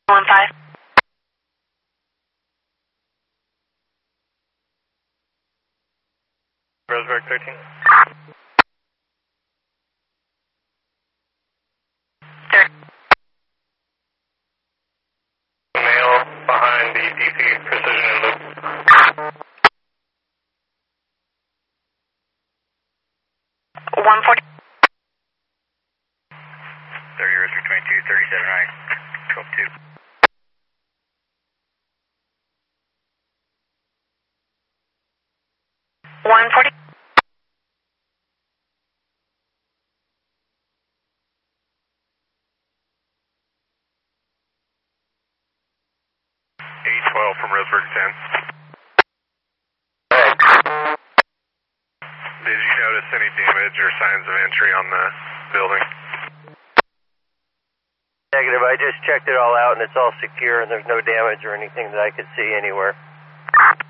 15. Roseburg 13. Male behind the DC Precision and Loop. 140. 30 Roseburg 22, 37 right, 12-2. 140. 812 from Roseburg 10. Did you notice any damage or signs of entry on the building? Negative. I just checked it all out and it's all secure and there's no damage or anything that I could see anywhere.